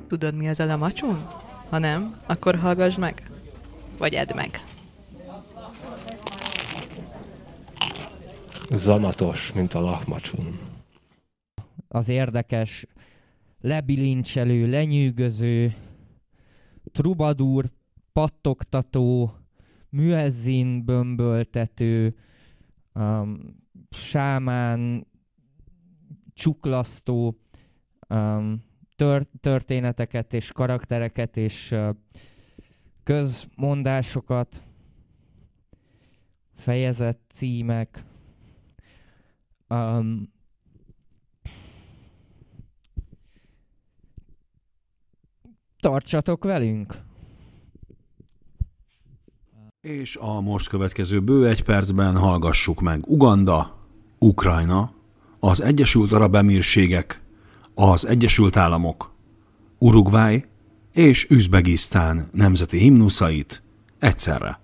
Tudod, mi az a lamacsun? Ha nem, akkor hallgass meg. Vagy edd meg. Zamatos, mint a lahmacsun. Az érdekes, lebilincselő, lenyűgöző, trubadúr, pattogtató, müezzin bömböltető, sámán, csuklasztó történeteket és karaktereket és közmondásokat, fejezet címek, tartsatok velünk! És a most következő bő egy percben hallgassuk meg Uganda, Ukrajna, az Egyesült Arab Emírségek, az Egyesült Államok, Uruguay és Üzbegisztán nemzeti himnuszait egyszerre.